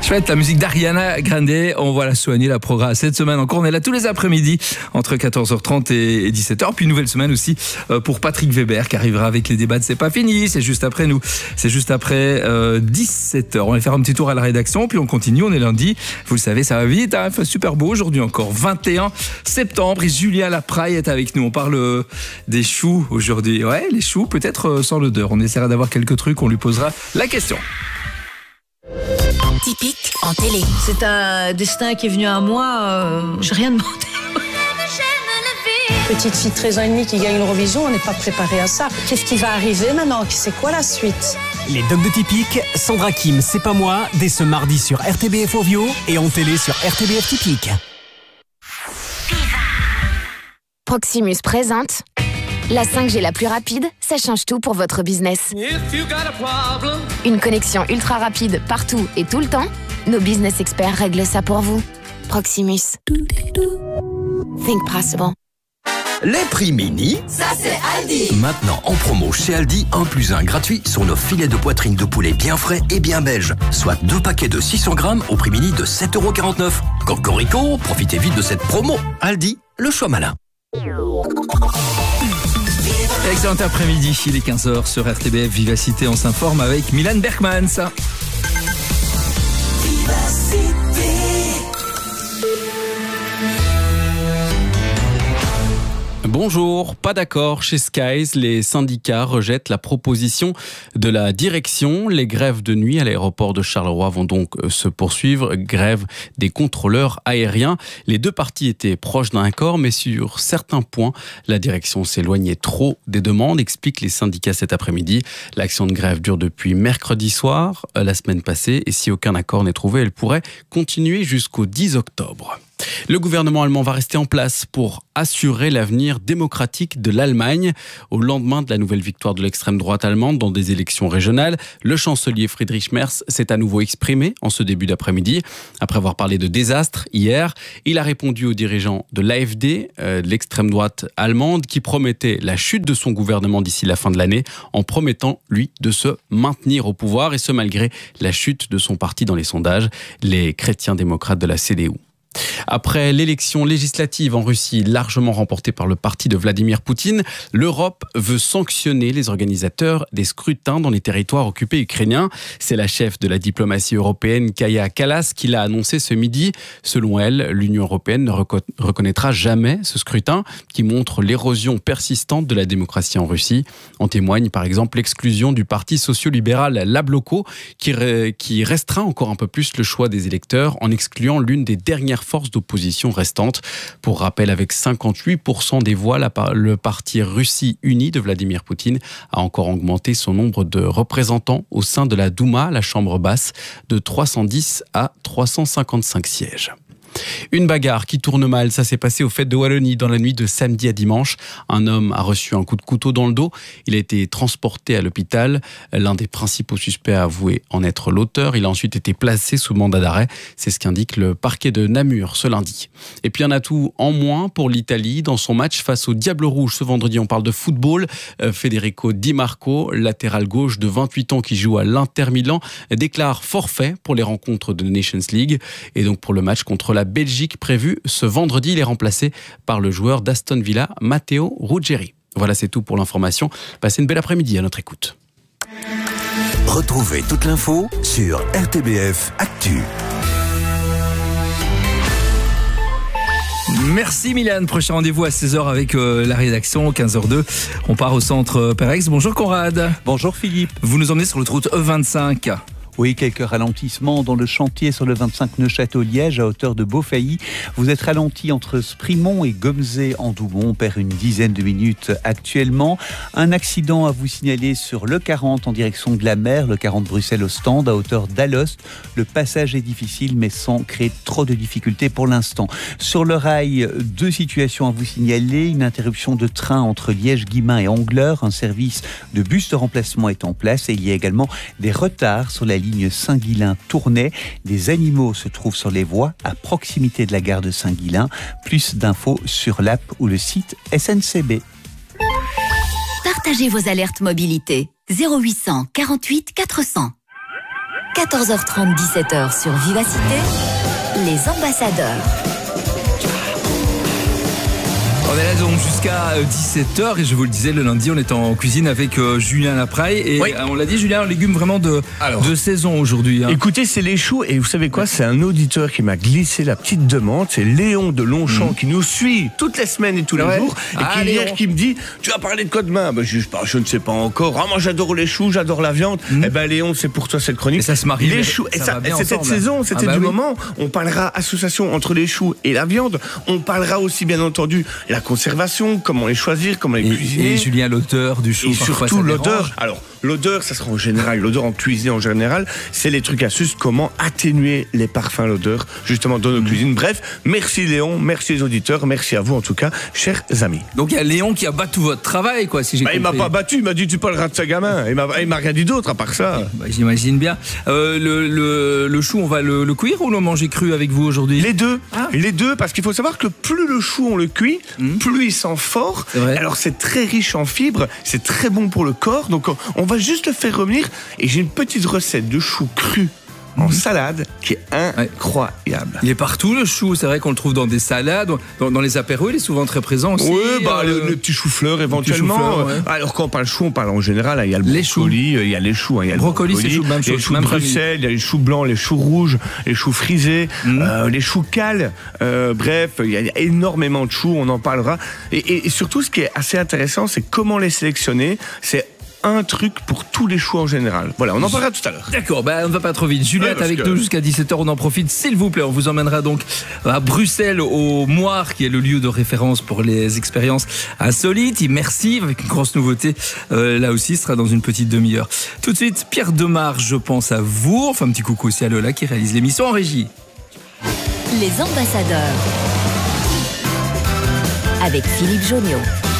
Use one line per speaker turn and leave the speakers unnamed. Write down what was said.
Chouette, la musique d'Ariana Grande. On va la soigner, la progrès cette semaine encore. On est là tous les après-midi entre 14h30 et 17h. Puis une nouvelle semaine aussi pour Patrick Weber qui arrivera avec les débats de C'est pas fini. C'est juste après nous. C'est juste après 17h. On va faire un petit tour à la rédaction. Puis on continue. On est lundi. Vous le savez, ça va vite. Hein, il fait super beau aujourd'hui encore. 21 septembre. Et Julien Lapraille est avec nous. On parle des choux aujourd'hui. Ouais, les choux, peut-être sans l'odeur. On essaiera d'avoir quelques trucs. On lui posera la question.
Typique en télé.
C'est un destin qui est venu à moi, j'ai rien demandé. Petite fille de 13 ans et demi qui gagne l'Eurovision, on n'est pas préparé à ça. Qu'est-ce qui va arriver maintenant? C'est quoi la suite?
Les docs de Typique, Sandra Kim, C'est pas moi, dès ce mardi sur RTBF Ovio et en télé sur RTBF Typique.
Proximus présente la 5G la plus rapide, ça change tout pour votre business. Une connexion ultra rapide partout et tout le temps. Nos business experts règlent ça pour vous. Proximus. Think possible.
Les prix mini,
ça c'est Aldi.
Maintenant en promo chez Aldi, 1 + 1 gratuit sur nos filets de poitrine de poulet bien frais et bien belges. Soit 2 paquets de 600 grammes au prix mini de 7,49 €. Cocorico, profitez vite de cette promo. Aldi, le choix malin.
Excellent après-midi, il est 15h sur RTBF Vivacité, on s'informe avec Milan Berkmans.
Bonjour, pas d'accord chez Skies, les syndicats rejettent la proposition de la direction. Les grèves de nuit à l'aéroport de Charleroi vont donc se poursuivre, grève des contrôleurs aériens. Les deux parties étaient proches d'un accord, mais sur certains points, la direction s'éloignait trop des demandes, expliquent les syndicats cet après-midi. L'action de grève dure depuis mercredi soir, la semaine passée, et si aucun accord n'est trouvé, elle pourrait continuer jusqu'au 10 octobre. Le gouvernement allemand va rester en place pour assurer l'avenir démocratique de l'Allemagne. Au lendemain de la nouvelle victoire de l'extrême droite allemande dans des élections régionales, le chancelier Friedrich Merz s'est à nouveau exprimé en ce début d'après-midi. Après avoir parlé de désastre hier, il a répondu aux dirigeants de l'AfD, de l'extrême droite allemande, qui promettait la chute de son gouvernement d'ici la fin de l'année, en promettant, lui, de se maintenir au pouvoir, et ce malgré la chute de son parti dans les sondages, les chrétiens démocrates de la CDU. Après l'élection législative en Russie, largement remportée par le parti de Vladimir Poutine, l'Europe veut sanctionner les organisateurs des scrutins dans les territoires occupés ukrainiens. C'est la chef de la diplomatie européenne, Kaja Kallas, qui l'a annoncé ce midi. Selon elle, l'Union européenne ne reconnaîtra jamais ce scrutin qui montre l'érosion persistante de la démocratie en Russie. En témoigne par exemple l'exclusion du parti socio-libéral Yabloko qui restreint encore un peu plus le choix des électeurs en excluant l'une des dernières forces d'opposition restantes. Pour rappel, avec 58% des voix, le parti Russie Unie de Vladimir Poutine a encore augmenté son nombre de représentants au sein de la Douma, la chambre basse, de 310 à 355 sièges. Une bagarre qui tourne mal, ça s'est passé aux Fêtes de Wallonie dans la nuit de samedi à dimanche. Un homme a reçu un coup de couteau dans le dos. Il a été transporté à l'hôpital. L'un des principaux suspects a avoué en être l'auteur. Il a ensuite été placé sous mandat d'arrêt. C'est ce qu'indique le parquet de Namur ce lundi. Et puis un atout en moins pour l'Italie dans son match face au Diable Rouge ce vendredi. On parle de football. Federico Di Marco, latéral gauche de 28 ans qui joue à l'Inter Milan, déclare forfait pour les rencontres de Nations League. Et donc pour le match contre la Belgique prévu ce vendredi, il est remplacé par le joueur d'Aston Villa, Matteo Ruggeri. Voilà, c'est tout pour l'information. Passez une belle après-midi à notre écoute.
Retrouvez toute l'info sur RTBF Actu.
Merci Milan, prochain rendez-vous à 16h avec la rédaction, 15h02. On part au centre Perex. Bonjour Conrad.
Bonjour Philippe.
Vous nous emmenez sur le route E25.
Oui, quelques ralentissements dans le chantier sur le 25 Neuchâtel-Liège à hauteur de Beaufailly. Vous êtes ralenti entre Sprimont et Gomzé-en-Doubon. On perd une dizaine de minutes actuellement. Un accident à vous signaler sur le 40 en direction de la mer, le 40 Bruxelles-Ostende à hauteur d'Alost. Le passage est difficile mais sans créer trop de difficultés pour l'instant. Sur le rail, deux situations à vous signaler. Une interruption de train entre Liège-Guillemins et Angleur. Un service de bus de remplacement est en place et il y a également des retards sur la ligne Saint-Guilain-Tournai. Des animaux se trouvent sur les voies à proximité de la gare de Saint-Guilain. Plus d'infos sur l'app ou le site SNCB.
Partagez vos alertes mobilité. 0800 48 400.
14h30, 17h sur Vivacité, les ambassadeurs.
On est là donc jusqu'à 17h et je vous le disais, le lundi on est en cuisine avec Julien Lapraille et oui. On l'a dit, Julien, un légume vraiment de saison aujourd'hui.
Écoutez, c'est les choux et vous savez quoi, c'est un auditeur qui m'a glissé la petite demande, c'est Léon de Longchamp qui nous suit toutes les semaines et tous les jours et qui me dit, tu vas parler de quoi demain? Je ne sais pas encore. Moi j'adore les choux, j'adore la viande. Eh ben Léon, c'est pour toi cette chronique.
Et ça se marie.
Les choux, c'est cette saison, c'était du moment. On parlera association entre les choux et la viande. On parlera aussi bien entendu la conservation, comment les choisir, comment les cuisiner.
Et Julien, l'odeur du chou.
Et surtout l'odeur. Alors, l'odeur, ça sera en général, l'odeur en cuisine en général, c'est les trucs astuces, comment atténuer les parfums, l'odeur, justement, dans nos cuisines. Bref, merci Léon, merci les auditeurs, merci à vous en tout cas, chers amis.
Donc il y a Léon qui a battu votre travail, quoi, si j'ai compris.
Il m'a pas battu, il m'a dit tu parleras de sa gamin. Il m'a rien dit d'autre à part ça.
J'imagine bien. Le chou, on va le cuire ou le manger cru avec vous aujourd'hui?
Les deux. Les deux, parce qu'il faut savoir que plus le chou on le cuit, plus il sent fort. Alors c'est très riche en fibres, c'est très bon pour le corps. Donc on va juste le faire revenir. Et j'ai une petite recette de chou cru en salade qui est incroyable.
Il est partout le chou, c'est vrai qu'on le trouve dans des salades, dans les apéros, il est souvent très présent aussi.
Oui, le petit chou-fleur éventuellement. Alors quand on parle chou, on parle en général, il y a le brocoli, il y a les choux, il y a le brocoli, c'est même chose, il y a les choux de Bruxelles, il y a les choux blancs, les choux rouges, les choux frisés, les choux cales. Bref, il y a énormément de choux, on en parlera. Et surtout, ce qui est assez intéressant, c'est comment les sélectionner. C'est un truc pour tous les choux en général. Voilà, on en parlera tout à l'heure.
D'accord, on ne va pas trop vite. Juliette avec nous jusqu'à 17h, on en profite, s'il vous plaît. On vous emmènera donc à Bruxelles, au Moire, qui est le lieu de référence pour les expériences insolites, immersives, avec une grosse nouveauté. Là aussi, ce sera dans une petite demi-heure. Tout de suite, Pierre Demar, je pense à vous. Enfin, un petit coucou aussi à Lola qui réalise l'émission en régie.
Les ambassadeurs avec Philippe Joniaux.